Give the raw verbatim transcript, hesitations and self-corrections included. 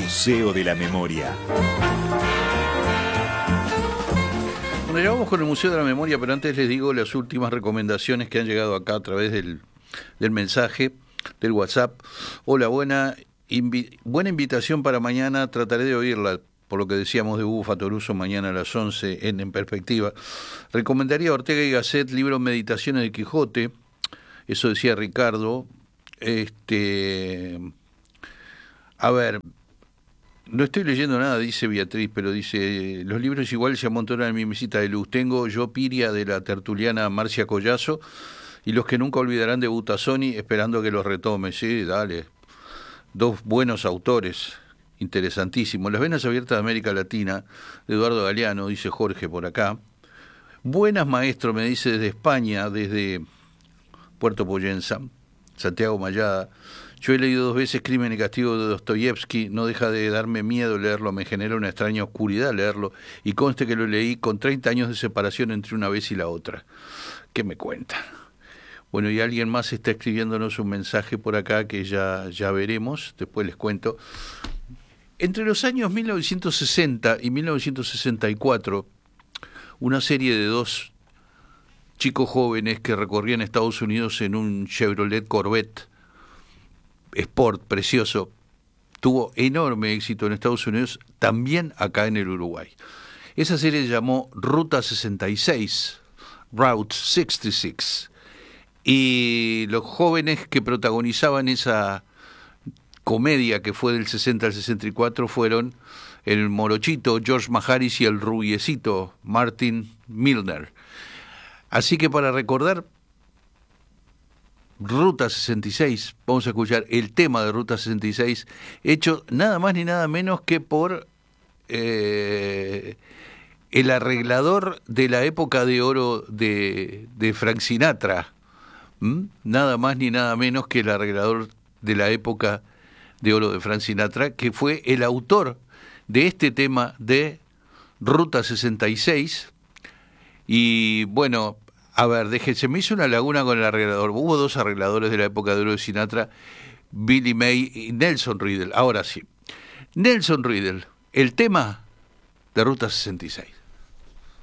Museo de la Memoria. Bueno, ya vamos con el Museo de la Memoria, pero antes les digo las últimas recomendaciones que han llegado acá a través del, del mensaje, del WhatsApp. Hola, buena, invi buena invitación para mañana, trataré de oírla, por lo que decíamos de Hugo Fattoruso, mañana a las once en En Perspectiva. Recomendaría Ortega y Gasset, libro Meditaciones de Quijote, eso decía Ricardo. Este, a ver, no estoy leyendo nada, dice Beatriz, pero dice, los libros igual se amontonan en mi mesita de luz. Tengo Yo Piria de la tertuliana Marcia Collazo y Los que nunca olvidarán de Butazzoni, esperando que los retome. Sí, dale. Dos buenos autores, interesantísimos. Las venas abiertas de América Latina, de Eduardo Galeano, dice Jorge por acá. Buenas, maestro, me dice desde España, desde Puerto Poyensa, Santiago Mayada. Yo he leído dos veces Crimen y Castigo de Dostoyevsky, no deja de darme miedo leerlo, me genera una extraña oscuridad leerlo, y conste que lo leí con treinta años de separación entre una vez y la otra. ¿Qué me cuentan? Bueno, y alguien más está escribiéndonos un mensaje por acá que ya, ya veremos, después les cuento. Entre los años mil novecientos sesenta y mil novecientos sesenta y cuatro, una serie de dos chicos jóvenes que recorrían Estados Unidos en un Chevrolet Corvette Sport precioso, tuvo enorme éxito en Estados Unidos, también acá en el Uruguay. Esa serie se llamó Ruta sesenta y seis, Route sesenta y seis, y los jóvenes que protagonizaban esa comedia que fue del sesenta al sesenta y cuatro fueron el morochito George Maharis y el rubiecito Martin Milner. Así que para recordar Ruta sesenta y seis, vamos a escuchar el tema de Ruta sesenta y seis, hecho nada más ni nada menos que por eh, el arreglador de la época de oro de, de Frank Sinatra, ¿Mm? Nada más ni nada menos que el arreglador de la época de oro de Frank Sinatra, que fue el autor de este tema de Ruta sesenta y seis. Y bueno, a ver, déjense, se me hizo una laguna con el arreglador. Hubo dos arregladores de la época de oro de Sinatra, Billy May y Nelson Riddle. Ahora sí, Nelson Riddle, el tema de Ruta sesenta y seis.